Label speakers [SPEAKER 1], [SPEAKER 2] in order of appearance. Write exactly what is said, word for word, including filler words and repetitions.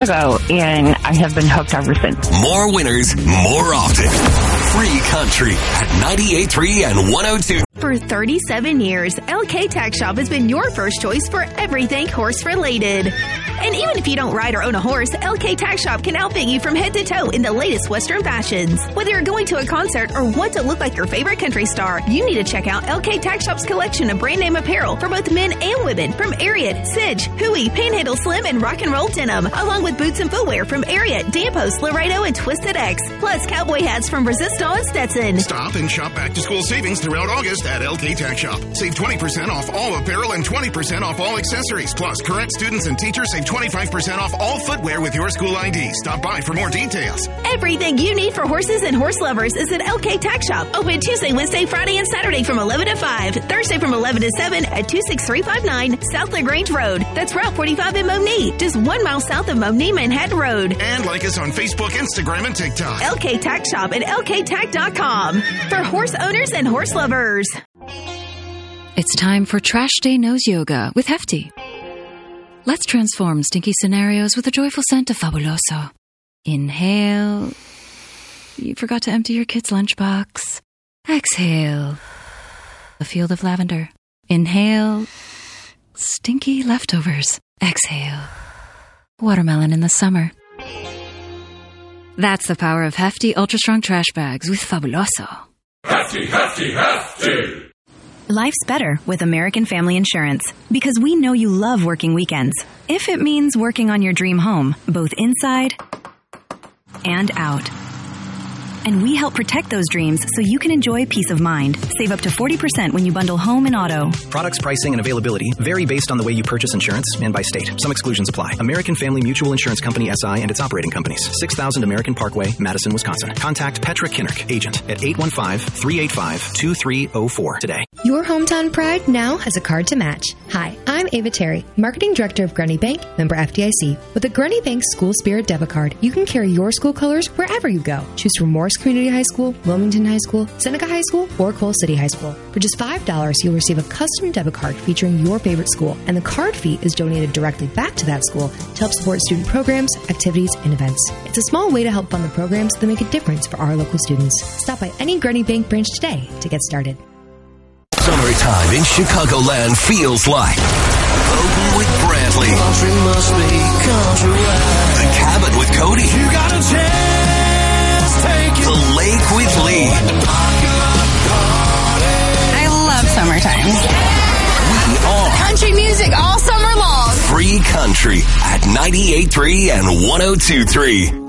[SPEAKER 1] ago, and I have been hooked ever since.
[SPEAKER 2] More winners, more often. Free Country at ninety-eight point three and one oh two.
[SPEAKER 3] For thirty-seven years, L K Tack Shop has been your first choice for everything horse-related. And even if you don't ride or own a horse, L K Tack Shop can outfit you from head to toe in the latest Western fashions. Whether you're going to a concert or want to look like your favorite country star, you need to check out L K Tack Shop's collection of brand name apparel for both men and women from Ariat, Sidge, Huey, Panhandle Slim, and Rock and Roll Denim, along with boots and footwear from Ariat, Danpost, Laredo, and Twisted X, plus cowboy hats from Resistol and Stetson.
[SPEAKER 4] Stop and shop back-to-school savings throughout August at L K Tack Shop. Save twenty percent off all apparel and twenty percent off all accessories. Plus, current students and teachers save twenty-five percent off all footwear with your school I D. Stop by for more details.
[SPEAKER 3] Everything you need for horses and horse lovers is at L K Tack Shop. Open Tuesday, Wednesday, Friday, and Saturday from eleven to five. Thursday from eleven to seven at two six three five nine South LaGrange Road. That's Route forty-five in Monee, just one mile south of Monee Manhattan Road.
[SPEAKER 4] And like us on Facebook, Instagram, and TikTok.
[SPEAKER 3] L K Tack Shop at L K tack dot com for horse owners and horse lovers.
[SPEAKER 5] It's time for Trash Day Nose Yoga with Hefty. Let's transform stinky scenarios with a joyful scent of Fabuloso. Inhale. You forgot to empty your kid's lunchbox. Exhale. A field of lavender. Inhale. Stinky leftovers. Exhale. Watermelon in the summer. That's the power of Hefty Ultra Strong Trash Bags with Fabuloso.
[SPEAKER 6] Hefty, Hefty, Hefty!
[SPEAKER 7] Life's better with American Family Insurance because we know you love working weekends. If it means working on your dream home, both inside and out. And we help protect those dreams so you can enjoy peace of mind. Save up to forty percent when you bundle home and auto.
[SPEAKER 8] Products, pricing, and availability vary based on the way you purchase insurance and by state. Some exclusions apply. American Family Mutual Insurance Company, S I and its operating companies. six thousand American Parkway, Madison, Wisconsin. Contact Petra Kinnerk, agent, at eight one five, three eight five, two three zero four today.
[SPEAKER 9] Your hometown pride now has a card to match. Hi, I'm Ava Terry, Marketing Director of Grundy Bank, member F D I C. With the Grundy Bank School Spirit Debit Card, you can carry your school colors wherever you go. Choose from Morris Community High School, Wilmington High School, Seneca High School, or Cole City High School. For just five dollars, you'll receive a custom debit card featuring your favorite school, and the card fee is donated directly back to that school to help support student programs, activities, and events. It's a small way to help fund the programs that make a difference for our local students. Stop by any Grundy Bank branch today to get started.
[SPEAKER 2] Summertime in Chicagoland feels like Open with Brantley. Country must be country. The Cabin with Cody. You got a chance, take it. The Lake with Lee.
[SPEAKER 10] I love summertime.
[SPEAKER 2] We are
[SPEAKER 10] country music all summer long.
[SPEAKER 2] Free Country at ninety-eight point three and one oh two point three.